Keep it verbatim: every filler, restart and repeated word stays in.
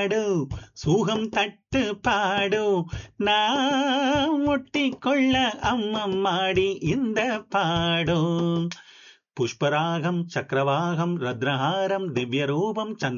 பாடு சூகம் தட்டு பாடு நான் ஒட்டிக்கொள்ள அம்மம்மாடி இந்த பாடு புஷ்பராகம் சக்கரவாகம் ரத்னஹாரம் திவ்ய ரூபம்